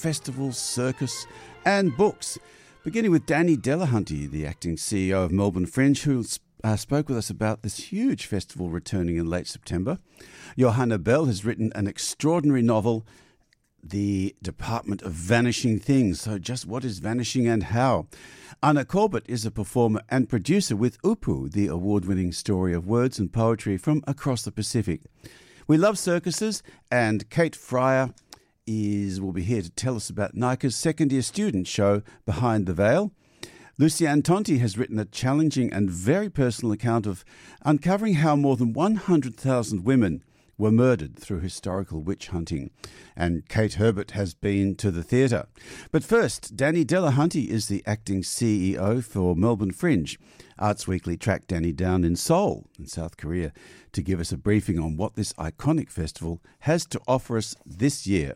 festivals, circus and books. Beginning with Danny Delahunty, the acting CEO of Melbourne Fringe, who spoke with us about this huge festival returning in late September. Johanna Bell has written an extraordinary novel, The Department of Vanishing Things. So just what is vanishing and how? Anna Corbett is a performer and producer with Upu, the award-winning story of words and poetry from across the Pacific. We love circuses, and Kate Fryer will be here to tell us about NICA's second-year student show, Behind the Veil. Lucianne Tonti has written a challenging and very personal account of uncovering how more than 100,000 women were murdered through historical witch hunting. And Kate Herbert has been to the theatre. But first, Danny Delahunty is the acting CEO for Melbourne Fringe. Arts Weekly tracked Danny down in Seoul, in South Korea, to give us a briefing on what this iconic festival has to offer us this year.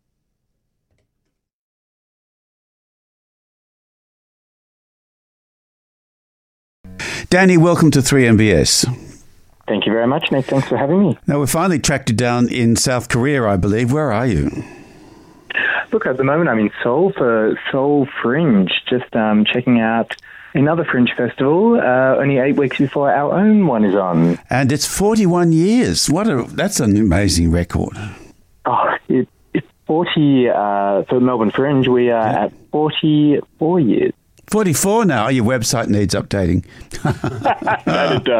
Danny, welcome to 3MBS. Thank you very much, Nick. Thanks for having me. Now, we finally tracked you down in South Korea, I believe. Where are you? Look, at the moment I'm in Seoul for Seoul Fringe, just checking out another Fringe festival, only 8 weeks before our own one is on. And it's 41 years. That's an amazing record. Oh, it's 40, for Melbourne Fringe, we are at 44 years. 44 now. Your website needs updating. That it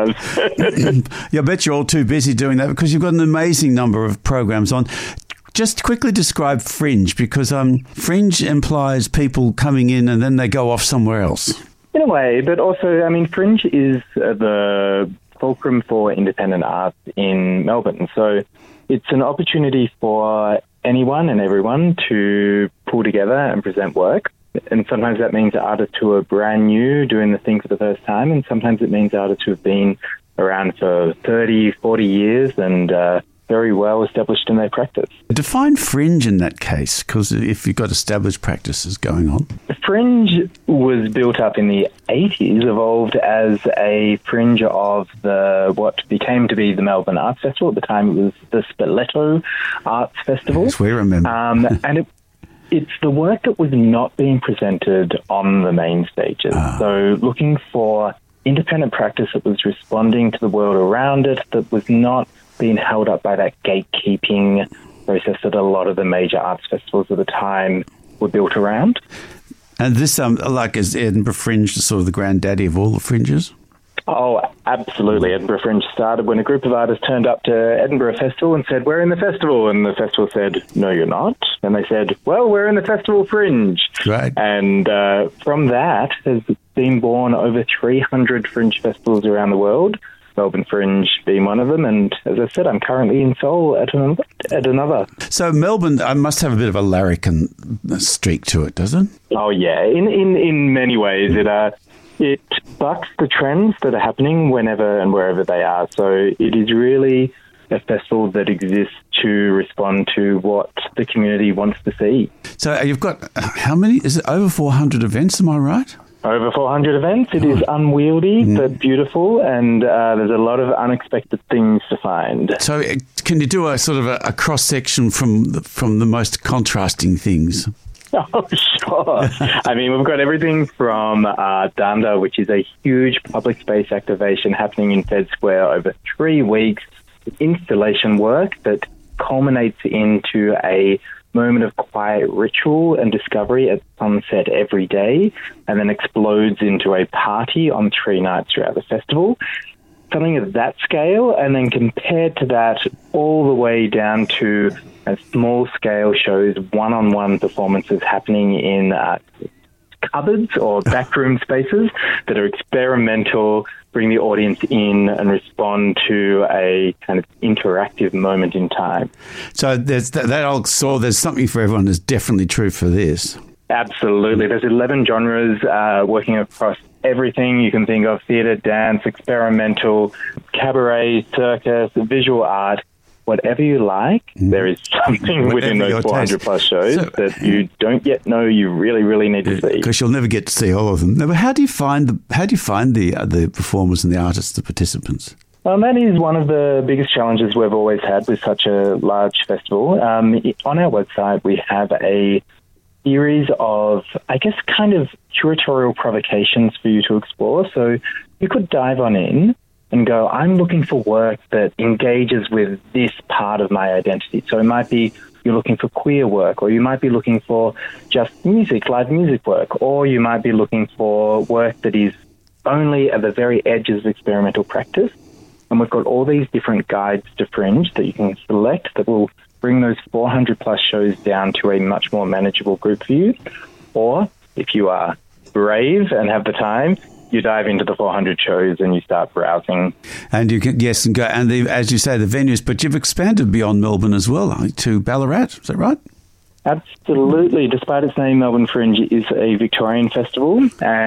does. Yeah, I bet you're all too busy doing that because you've got an amazing number of programs on. Just quickly describe Fringe, because Fringe implies people coming in and then they go off somewhere else. In a way, but also, I mean, Fringe is the fulcrum for independent arts in Melbourne. So it's an opportunity for anyone and everyone to pull together and present work. And sometimes that means artists who are brand new doing the thing for the first time, and sometimes it means artists who have been around for 30, 40 years and very well established in their practice. Define Fringe in that case, because if you've got established practices going on. Fringe was built up in the 80s, evolved as a fringe of what became to be the Melbourne Arts Festival. At the time it was the Spoleto Arts Festival. Yes, we remember. And it's the work that was not being presented on the main stages. So looking for independent practice that was responding to the world around it, that was not being held up by that gatekeeping process that a lot of the major arts festivals at the time were built around. And this, is Edinburgh Fringe sort of the granddaddy of all the fringes? Oh, absolutely. Edinburgh Fringe started when a group of artists turned up to Edinburgh Festival and said, "We're in the festival." And the festival said, "No, you're not." And they said, "Well, we're in the Festival Fringe." Right. And from that has been born over 300 Fringe festivals around the world, Melbourne Fringe being one of them. And as I said, I'm currently in Seoul at another. So Melbourne must have a bit of a larrikin streak to it, does it? Oh, yeah. In many ways, it bucks the trends that are happening whenever and wherever they are. So it is really a festival that exists to respond to what the community wants to see. So you've got, how many? Is it over 400 events, am I right? Over 400 events. It is unwieldy but beautiful, and there's a lot of unexpected things to find. So can you do a sort of a cross-section from the most contrasting things? Oh, sure. I mean, we've got everything from Danda, which is a huge public space activation happening in Fed Square over 3 weeks, installation work that culminates into a moment of quiet ritual and discovery at sunset every day, and then explodes into a party on 3 nights throughout the festival. Something of that scale, and then compared to that all the way down to small-scale shows, one-on-one performances happening in cupboards or backroom spaces that are experimental, bring the audience in and respond to a kind of interactive moment in time. So there's that old saw, there's something for everyone is definitely true for this. Absolutely. There's 11 genres working across everything you can think of: theatre, dance, experimental, cabaret, circus, visual art. Whatever you like, there is something within those 400 plus shows that you don't yet know you really, really need to see. Because you'll never get to see all of them. Now, but how do you find the performers and the artists, the participants? Well, that is one of the biggest challenges we've always had with such a large festival. On our website, we have a series of, I guess, kind of curatorial provocations for you to explore. So you could dive on in and go, I'm looking for work that engages with this part of my identity. So it might be you're looking for queer work, or you might be looking for just music, live music work, or you might be looking for work that is only at the very edges of experimental practice. And we've got all these different guides to Fringe that you can select that will bring those 400 plus shows down to a much more manageable group for you. Or if you are brave and have the time, you dive into the 400 shows and you start browsing. And you can, yes, and go, and as you say, the venues, but you've expanded beyond Melbourne as well, to Ballarat, is that right? Absolutely. Despite its name, Melbourne Fringe is a Victorian festival,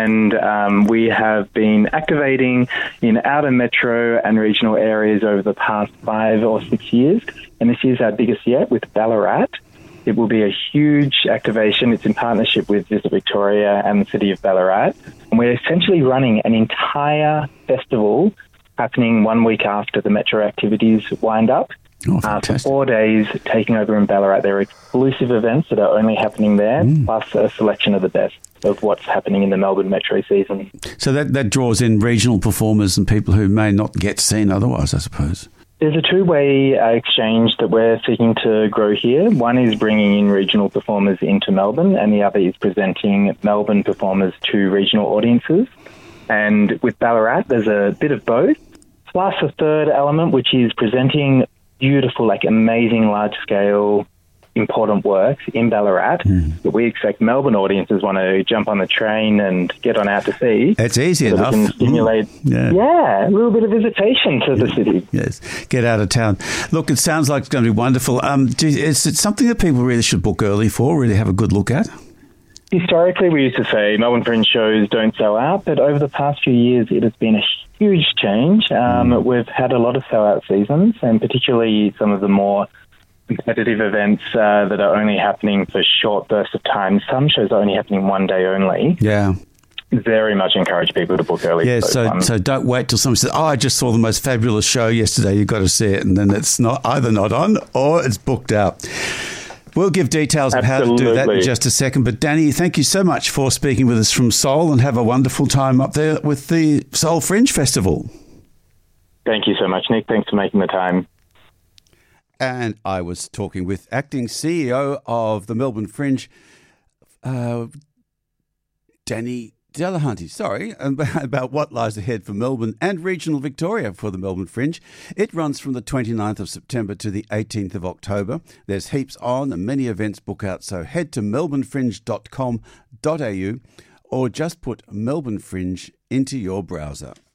and we have been activating in outer metro and regional areas over the past 5 or 6 years, and this is our biggest yet with Ballarat. It will be a huge activation. It's in partnership with Visit Victoria and the City of Ballarat, and we're essentially running an entire festival happening 1 week after the metro activities wind up. Oh, for 4 days, taking over in Ballarat. There are exclusive events that are only happening there, plus a selection of the best of what's happening in the Melbourne metro season. So that draws in regional performers and people who may not get seen otherwise, I suppose. There's a two-way exchange that we're seeking to grow here. One is bringing in regional performers into Melbourne, and the other is presenting Melbourne performers to regional audiences. And with Ballarat, there's a bit of both, plus a third element, which is presenting beautiful, amazing, large-scale, important works in Ballarat that we expect Melbourne audiences want to jump on the train and get on out to see. It's easy so enough. We can stimulate, a little bit of visitation to the city. Yes, get out of town. Look, it sounds like it's going to be wonderful. Is it something that people really should book early for, really have a good look at? Historically, we used to say Melbourne Fringe shows don't sell out, but over the past few years, it has been a huge change. We've had a lot of sell-out seasons, and particularly some of the more competitive events that are only happening for short bursts of time. Some shows are only happening 1 day only. Yeah. Very much encourage people to book early. Yeah, so don't wait till someone says, I just saw the most fabulous show yesterday, you've got to see it, and then it's either not on or it's booked out. We'll give details of how to do that in just a second. But Danny, thank you so much for speaking with us from Seoul, and have a wonderful time up there with the Seoul Fringe Festival. Thank you so much, Nick. Thanks for making the time. And I was talking with acting CEO of the Melbourne Fringe, Danny Delahunty, about what lies ahead for Melbourne and regional Victoria for the Melbourne Fringe. It runs from the 29th of September to the 18th of October. There's heaps on and many events book out, so head to melbournefringe.com.au or just put Melbourne Fringe into your browser.